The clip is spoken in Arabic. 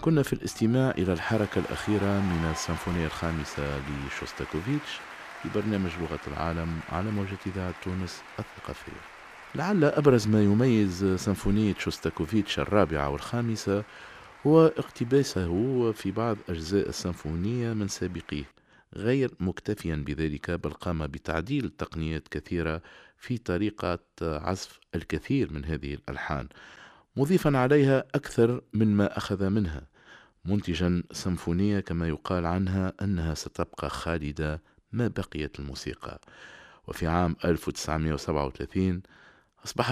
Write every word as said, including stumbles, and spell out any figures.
كنا في الاستماع إلى الحركة الأخيرة من السيمفونية الخامسة لشوستاكوفيتش في برنامج لغة العالم على موجة إذاعة تونس الثقافية. لعل أبرز ما يميز سيمفونية شوستاكوفيتش الرابعة والخامسة هو اقتباسه في بعض أجزاء السيمفونية من سابقيه، غير مكتفيا بذلك بل قام بتعديل تقنيات كثيرة في طريقة عزف الكثير من هذه الألحان، مضيفا عليها أكثر مما أخذ منها، منتجا سيمفونية كما يقال عنها أنها ستبقى خالدة ما بقيت الموسيقى. وفي عام ألف وتسعمائة وسبعة وثلاثين أصبح